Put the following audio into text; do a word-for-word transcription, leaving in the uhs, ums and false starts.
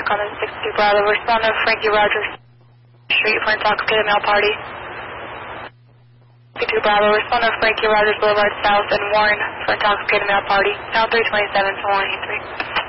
back on the sixty-two Bravo. Respond to Frankie Rogers Street for intoxicated male party. sixty-two Bravo. Respond to Frankie Rogers Boulevard South and Warren for intoxicated male party. Now three twenty-seven to one eighty-three.